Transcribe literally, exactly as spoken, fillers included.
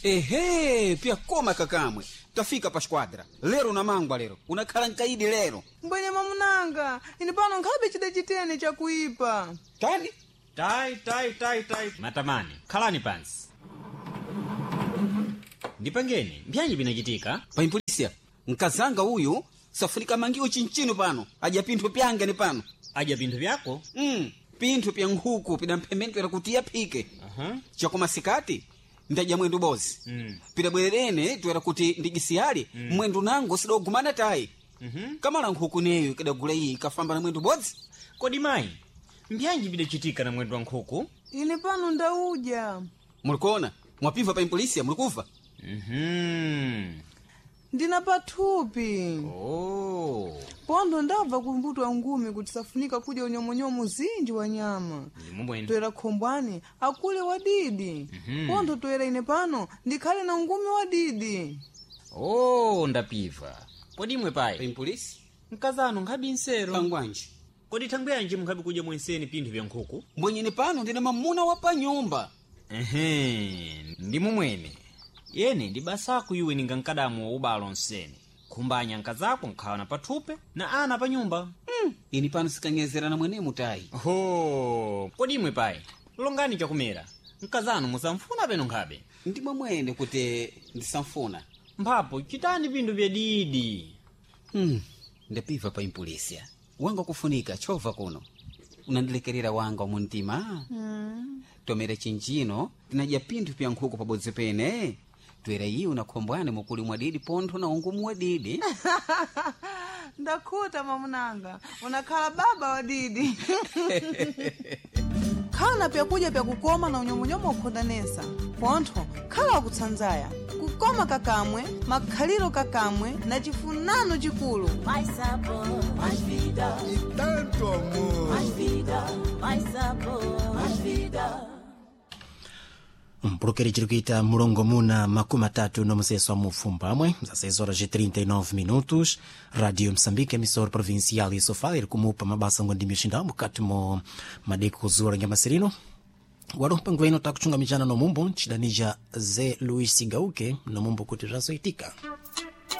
Ehe, pia koma kakamwe. Tafika pa squadra. Lero na mangwa lero. Unakhala nkaidi lero. Mbwenye mamunanga, ini pano nkhabe chida chitene cha kuipa. Tani? Tai, tai, tai, tai. Matamani, khalani pansi. Ndipangeni, mbyanyi binachitika? Pa impolisia, nkazanga uyu, safunika mangiwo chinchino pano. Aja pinthu pyange ni pano. Aja pinthu vyako? Mm, pinthu pya nkhuku pidamphemento kutia phike. Aha. Chakoma sikati, ndaja mwendo bozi. Mm. Pidabwerene tuwera kuti ndigisiyali, mm. mwendo nango sidogumana tai. Mhm. Kamala nkhuku neyo kidagula iyi kafamba na mwendo bozi. Kodi mayi, mbyanyi bidachitika na mwendo wa nkhuku? Ini pano ndauja. Mulikona, mwapiva pa impolisia, mulikufa? Mhm. Ndina pathupi. Oh. Pondo ndabva kumbutwa ngumi kuti safunika kuja unyomonyomo zinji wa nyama. Mumwendo. Toera khombwani, akule wadidi. Mhm. Pondo toera ine pano, ndikhale na ngumi wadidi. Oh, ndapiva. Kodi mwe Pa pai? impolisia? Mkazano nkhabi nsero. Pangwanji. Kodi thangwe yanji mukhabi kuja mwenseni pinthu vya nkhuku? Mwenyeni pano ndina mamuna wa pa nyumba. Ehe, ndi mumwene. Yene ndi basaku iwe ninga nkadamu wa ubalo nsene. Kumbanya nkazako nkhawana pathupe na ana pa nyumba. Mm. Ini pano sikanyezera na mwene mutai. Ho, kodi imwe pai? Longani chakumera. Nkazano musamfuna peno nkhabe. Ndimwe mwene kuti ndisamfuna. Mphapo chitani pinthu vya didi. Hmm. Ndapiva pa impolisia. Wanga kufunika chova kuno. Unandilekerera wanga muntima. Mm. Tomera chinchino, tinaja pinthu pya nkhuku pabodzi pene. Twera iyi unakhombwane mukuli mwa didi pontho na ungumu wa didi. Ndakhuta mamunanga, unakhala baba wadidi. Khala pya kudya pya kukoma na unyomonyomo ukhodanesa. Pontho, khala wakutsanzaya. Kukoma kakamwe, makhaliro kakamwe, na chifunano chikulu. Mais sabor, mais vida. E tanto amor. Mais vida, mais sabor, mais vida. Mpulukeri cirikuita mulongo muna makumi atatu no museso mu Fumbamwe, às seis horas e trinta e nove minutos. Radio Moçambique, emissora provincial e sofá, ele kumupa mabasa ngondi mishinda mukati mo madeko zura nyamasirino. Waro pangweno takuchunga mijana no mumbo, chidanija ze Luis Sigauke no mumbo kuti razoitika.